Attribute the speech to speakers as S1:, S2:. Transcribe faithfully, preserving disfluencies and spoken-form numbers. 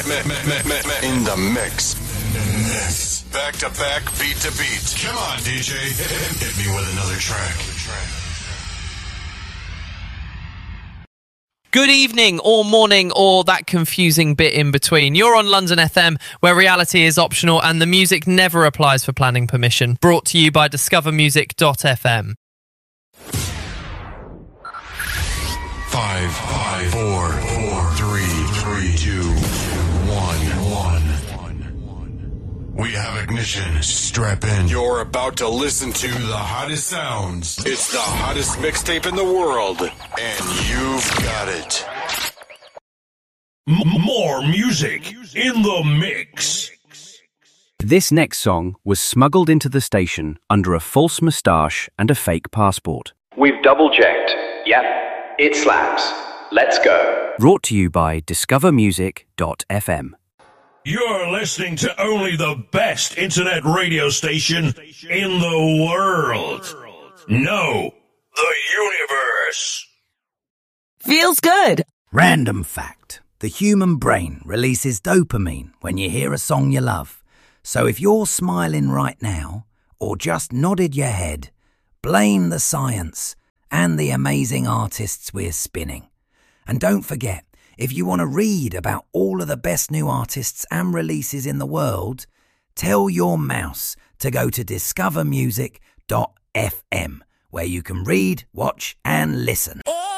S1: In the mix. Mix. Back to back, beat to beat.
S2: Come on, D J. Hit me with another track.
S3: Good evening, or morning, or that confusing bit in between. You're on London F M, where reality is optional and the music never applies for planning permission. Brought to you by discover music dot f m.
S2: Five, five, four, four, three, three, two, one, one. We have ignition. Strap in.
S1: You're about to listen to
S2: The hottest sounds.
S1: It's the hottest mixtape in the world, and you've got it.
S4: M- more music in the mix.
S5: This next song was smuggled into the station under a false moustache and a fake passport.
S6: We've double-checked. Yep, it slaps. Let's go.
S5: Brought to you by discover music dot f m.
S4: You're listening to only the best internet radio station in the world. No, the universe.
S7: Feels good.
S8: Random fact. The human brain releases dopamine when you hear a song you love. So if you're smiling right now, or just nodded your head, blame the science and the amazing artists we're spinning. And don't forget, if you want to read about all of the best new artists and releases in the world, tell your mouse to go to discover music dot f m, where you can read, watch and listen.